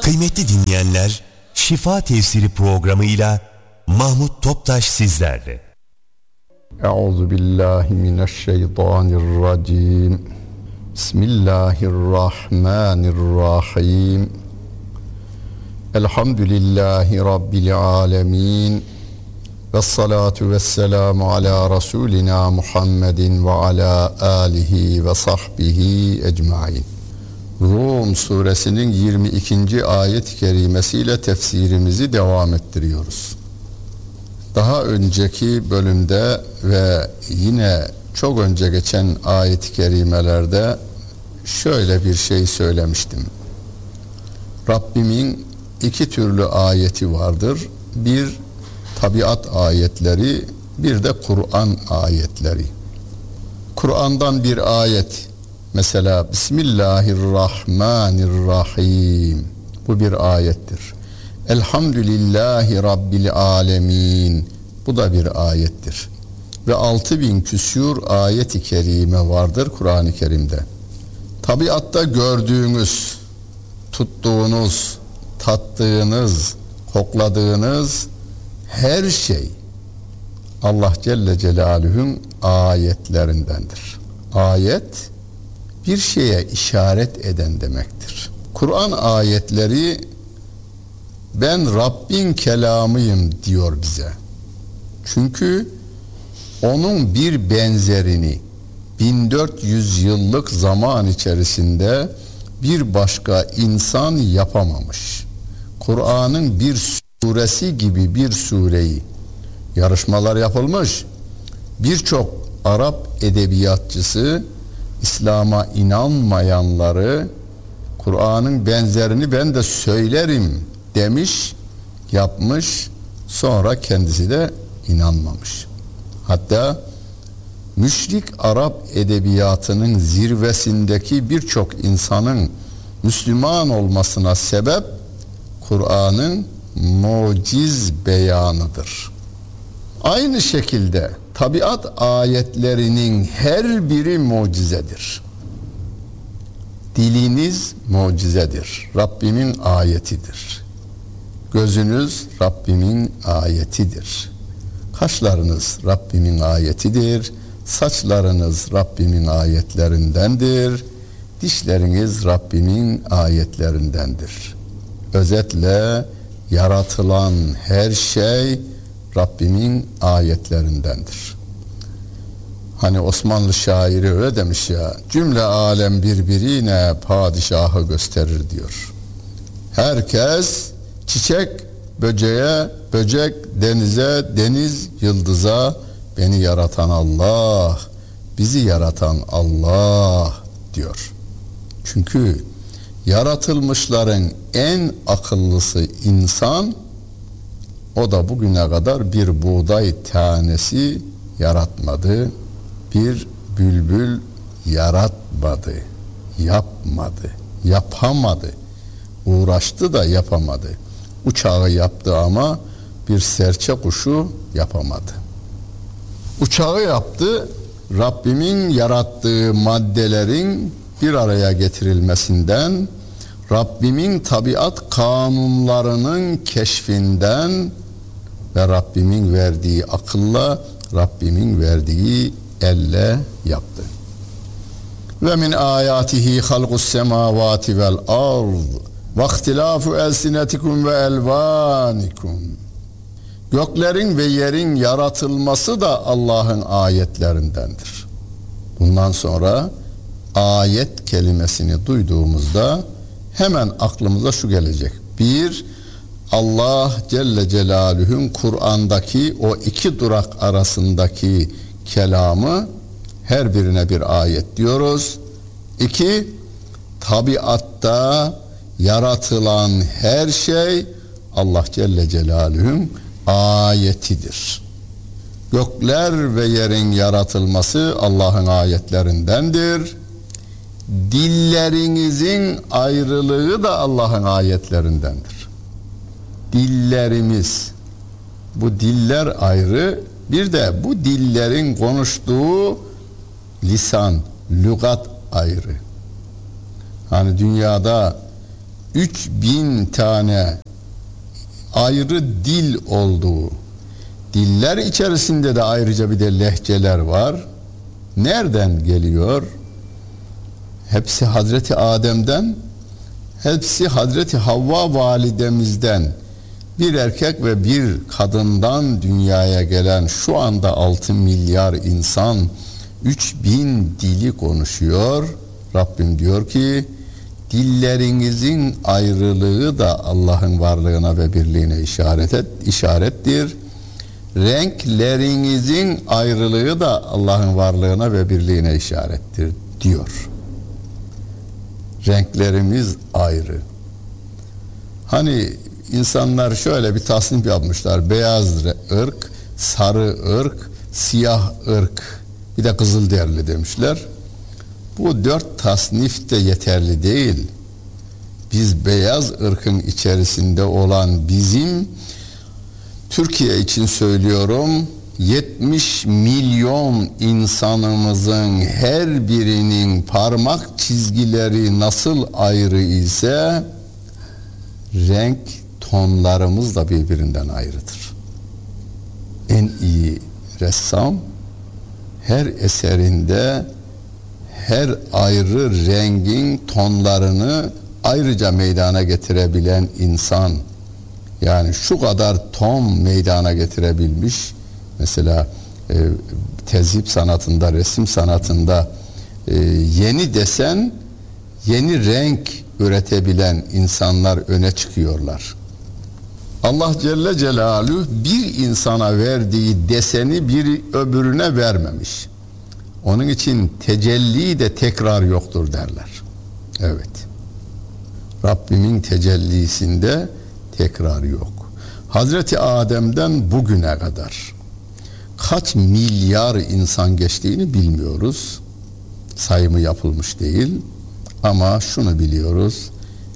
Kıymetli dinleyenler, Şifa Tefsiri programıyla Mahmut Toptaş sizlerle. Euzubillahimineşşeytanirracim. Bismillahirrahmanirrahim. Elhamdülillahi Rabbil alemin. Vessalatu vesselamu ala Resulina Muhammedin ve ala alihi ve sahbihi ecmain. Rum suresinin 22. ayet-i kerimesiyle tefsirimizi devam ettiriyoruz. Daha önceki bölümde ve yine çok önce geçen ayet-i kerimelerde şöyle bir şey söylemiştim. Rabbimin iki türlü ayeti vardır. Bir tabiat ayetleri, bir de Kur'an ayetleri. Kur'an'dan bir ayet, mesela Bismillahirrahmanirrahim, bu bir ayettir. Elhamdülillahi Rabbil alemin, bu da bir ayettir. Ve 6000 küsur ayet-i kerime vardır Kur'an-ı Kerim'de. Tabiatta gördüğünüz, tuttuğunuz, tattığınız, kokladığınız her şey Allah Celle Celaluhu'nun ayetlerindendir. Ayet, bir şeye işaret eden demektir. Kur'an ayetleri ben Rabbin kelamıyım diyor bize. Çünkü onun bir benzerini 1400 yıllık zaman içerisinde bir başka insan yapamamış. Kur'an'ın bir suresi gibi bir sureyi, yarışmalar yapılmış. Birçok Arap edebiyatçısı İslam'a inanmayanları Kur'an'ın benzerini ben de söylerim demiş, yapmış, sonra kendisi de inanmamış. Hatta müşrik Arap edebiyatının zirvesindeki birçok insanın Müslüman olmasına sebep Kur'an'ın muciz beyanıdır. Aynı şekilde tabiat ayetlerinin her biri mucizedir. Diliniz mucizedir. Rabbimin ayetidir. Gözünüz Rabbimin ayetidir. Kaşlarınız Rabbimin ayetidir. Saçlarınız Rabbimin ayetlerindendir. Dişleriniz Rabbimin ayetlerindendir. Özetle yaratılan her şey Rabbimin ayetlerindendir. Hani Osmanlı şairi öyle demiş ya, cümle alem birbirine padişahı gösterir diyor. Herkes çiçek böceğe, böcek denize, deniz yıldıza, beni yaratan Allah, bizi yaratan Allah diyor. Çünkü yaratılmışların en akıllısı insan, o da bugüne kadar bir buğday tanesi yaratmadı, bir bülbül yaratmadı, yapmadı, yapamadı, uğraştı da yapamadı. Uçağı yaptı ama bir serçe kuşu yapamadı. Uçağı yaptı, Rabbimin yarattığı maddelerin bir araya getirilmesinden, Rabbimin tabiat kanunlarının keşfinden ve Rabbimin verdiği akılla, Rabbimin verdiği elle yaptı. Ve min ayatihi halqus semavati vel ard ve ihtilafu elsinetikum ve elvanikum. Göklerin ve yerin yaratılması da Allah'ın ayetlerindendir. Bundan sonra ayet kelimesini duyduğumuzda hemen aklımıza şu gelecek. Bir, Allah Celle Celaluhu'nun Kur'an'daki o iki durak arasındaki kelamı, her birine bir ayet diyoruz. İki, tabiatta yaratılan her şey Allah Celle Celaluhu'nun ayetidir. Gökler ve yerin yaratılması Allah'ın ayetlerindendir. Dillerinizin ayrılığı da Allah'ın ayetlerindendir. Dillerimiz, bu diller ayrı, bir de bu dillerin konuştuğu lisan, lügat ayrı. Hani dünyada 3000 tane ayrı dil olduğu, diller içerisinde de ayrıca bir de lehçeler var. Nereden geliyor? Hepsi Hazreti Adem'den, hepsi Hazreti Havva validemizden, bir erkek ve bir kadından dünyaya gelen şu anda 6 milyar insan 3000 dili konuşuyor. Rabbim diyor ki dillerinizin ayrılığı da Allah'ın varlığına ve birliğine işarettir. Renklerinizin ayrılığı da Allah'ın varlığına ve birliğine işarettir diyor. Renklerimiz ayrı. Hani insanlar şöyle bir tasnif yapmışlar. Beyaz ırk, sarı ırk, siyah ırk, bir de kızılderili demişler. Bu 4 tasnif de yeterli değil. Biz beyaz ırkın içerisinde olan bizim, Türkiye için söylüyorum, 70 milyon insanımızın her birinin parmak çizgileri nasıl ayrı ise renk tonlarımız da birbirinden ayrıdır. En iyi ressam her eserinde her ayrı rengin tonlarını ayrıca meydana getirebilen insan, yani şu kadar ton meydana getirebilmiş, mesela tezhip sanatında, resim sanatında yeni desen, yeni renk üretebilen insanlar öne çıkıyorlar. Allah Celle Celaluhu bir insana verdiği deseni bir öbürüne vermemiş. Onun için tecelli de tekrar yoktur derler. Evet. Rabbimin tecellisinde tekrar yok. Hazreti Adem'den bugüne kadar kaç milyar insan geçtiğini bilmiyoruz. Sayımı yapılmış değil. Ama şunu biliyoruz.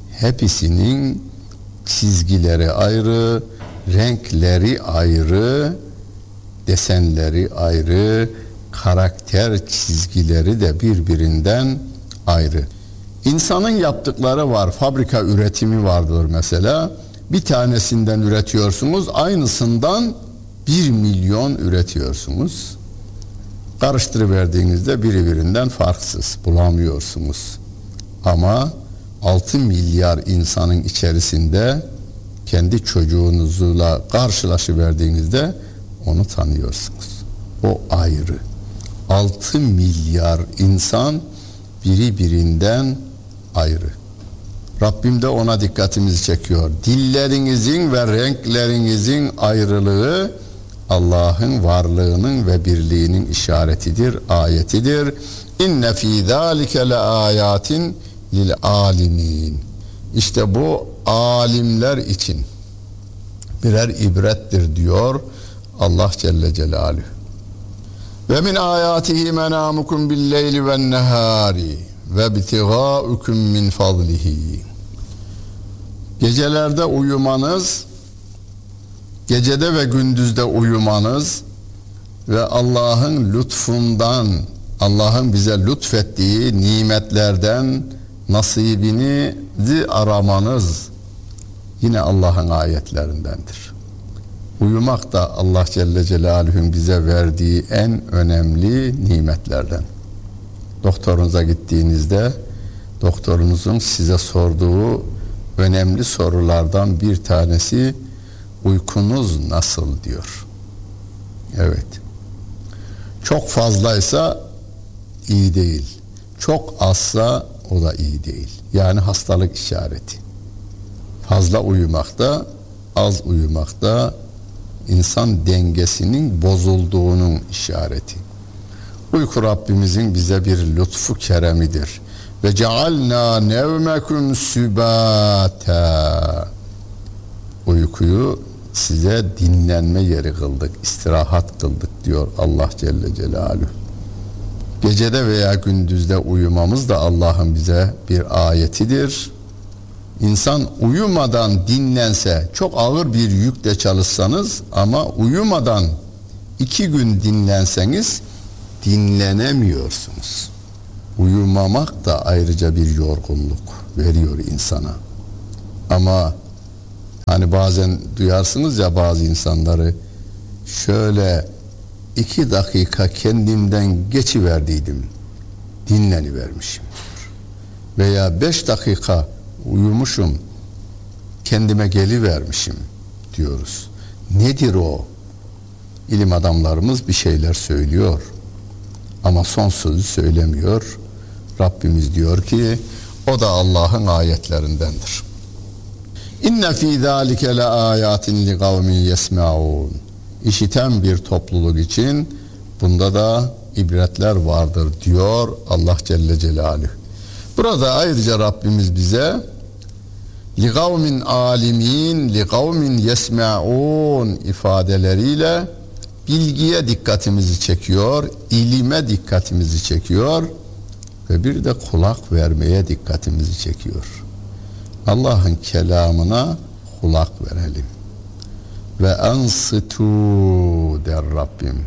Hepsinin çizgileri ayrı, renkleri ayrı, desenleri ayrı, karakter çizgileri de birbirinden ayrı. İnsanın yaptıkları var. Fabrika üretimi vardır mesela. Bir tanesinden üretiyorsunuz, aynısından 1 milyon üretiyorsunuz. Karıştırıverdiğinizde birbirinden farksız bulamıyorsunuz. Ama 6 milyar insanın içerisinde kendi çocuğunuzla karşılaşıverdiğinizde onu tanıyorsunuz. O ayrı. 6 milyar insan birbirinden ayrı. Rabbim de ona dikkatimizi çekiyor. Dillerinizin ve renklerinizin ayrılığı Allah'ın varlığının ve birliğinin işaretidir, ayetidir. İnne fî zâlike le âyâtin lil âlimîn. İşte bu alimler için birer ibrettir diyor Allah Celle Celaluhu. Ve min âyâtihi menâmukum billeyli ven nehâri ve bitigâukum min fadlihi. Gecelerde uyumanız, gecede ve gündüzde uyumanız ve Allah'ın lütfundan, Allah'ın bize lütfettiği nimetlerden nasibinizi aramanız yine Allah'ın ayetlerindendir. Uyumak da Allah Celle Celaluhu'nun bize verdiği en önemli nimetlerden. Doktorunuza gittiğinizde doktorunuzun size sorduğu önemli sorulardan bir tanesi uykunuz nasıl diyor. Evet. Çok fazlaysa iyi değil. Çok azsa o da iyi değil. Yani hastalık işareti. Fazla uyumakta, az uyumakta insan dengesinin bozulduğunun işareti. Uyku Rabbimizin bize bir lütfu keremidir. Ve cealna nevmekum sübata. Uykuyu size dinlenme yeri kıldık, istirahat kıldık diyor Allah Celle Celaluhu. Gecede veya gündüzde uyumamız da Allah'ın bize bir ayetidir. İnsan uyumadan dinlense, çok ağır bir yükle çalışsanız ama uyumadan 2 gün dinlenseniz dinlenemiyorsunuz. Uyumamak da ayrıca bir yorgunluk veriyor insana. Ama hani bazen duyarsınız ya bazı insanları, şöyle 2 dakika kendimden geçiverdiydim, dinlenivermişim. Veya 5 dakika uyumuşum, kendime gelivermişim diyoruz. Nedir o? İlim adamlarımız bir şeyler söylüyor ama son sözü söylemiyor. Rabbimiz diyor ki o da Allah'ın ayetlerindendir. İnne fî zâlike le âyâtin li kavmin yesme'ûn. İşiten bir topluluk için bunda da ibretler vardır diyor Allah Celle Celaluhu. Burada ayrıca Rabbimiz bize li kavmin alimin li kavmin yesme'ûn ifadeleriyle bilgiye dikkatimizi çekiyor, ilime dikkatimizi çekiyor ve bir de kulak vermeye dikkatimizi çekiyor. Allah'ın kelamına kulak verelim. Ve ansitu der Rabbim.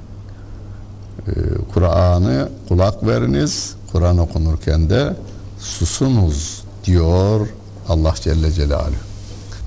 Kur'an'ı kulak veriniz, Kur'an okunurken de susunuz diyor Allah Celle Celaluhu.